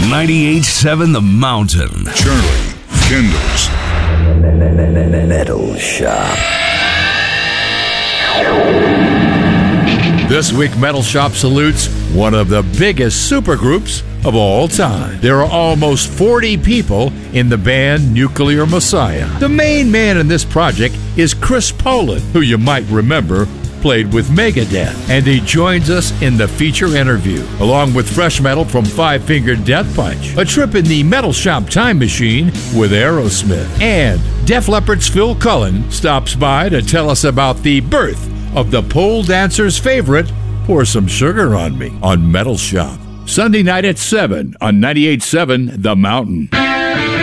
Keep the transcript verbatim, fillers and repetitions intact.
ninety-eight point seven The Mountain. Charlie Kendall's Metal Shop. This week, Metal Shop salutes one of the biggest supergroups of all time. There are almost forty people in the band Nuclear Messiah. The main man in this project is Chris Poland, who you might remember played with Megadeth, and he joins us in the feature interview, along with fresh metal from Five Finger Death Punch, a trip in the Metal Shop time machine with Aerosmith, and Def Leppard's Phil Cullen stops by to tell us about the birth of the pole dancer's favorite, Pour Some Sugar on Me, on Metal Shop. Sunday night at seven on ninety-eight point seven The Mountain.